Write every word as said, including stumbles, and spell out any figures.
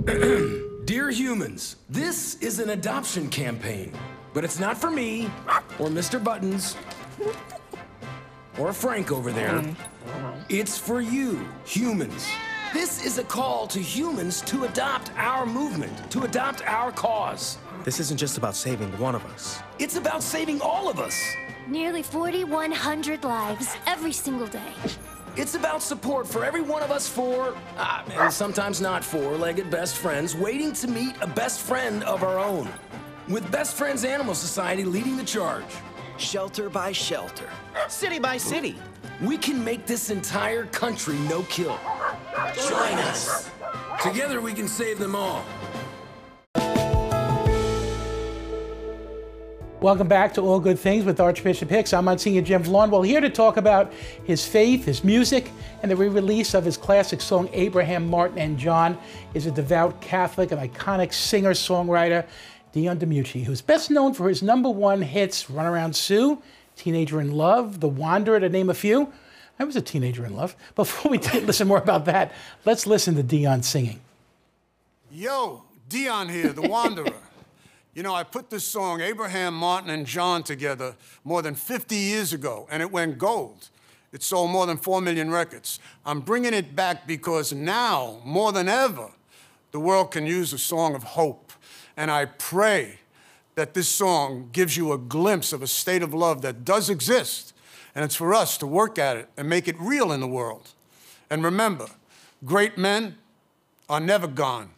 Dear humans, this is an adoption campaign, but it's not for me, or Mister Buttons, or Frank over there. It's for you, humans. This is a call to humans to adopt our movement, to adopt our cause. This isn't just about saving one of us. It's about saving all of us. Nearly forty-one hundred lives every single day. It's about support for every one of us four, uh, and sometimes not four-legged best friends, waiting to meet a best friend of our own. With Best Friends Animal Society leading the charge. Shelter by shelter. City by city. We can make this entire country no-kill. Join us. Together we can save them all. Welcome back to All Good Things with Archbishop Hicks. I'm Monsignor Jim Vaughn. Well, here to talk about his faith, his music, and the re-release of his classic song, Abraham, Martin, and John, is a devout Catholic and iconic singer-songwriter, Dion DiMucci, who's best known for his number one hits, Runaround Sue, Teenager in Love, The Wanderer, to name a few. I was a teenager in love. Before we listen more about that, let's listen to Dion singing. Yo, Dion here, The Wanderer. You know, I put this song, Abraham, Martin, and John, together more than fifty years ago, and it went gold. It sold more than four million records. I'm bringing it back because now, more than ever, the world can use a song of hope. And I pray that this song gives you a glimpse of a state of love that does exist, and it's for us to work at it and make it real in the world. And remember, great men are never gone.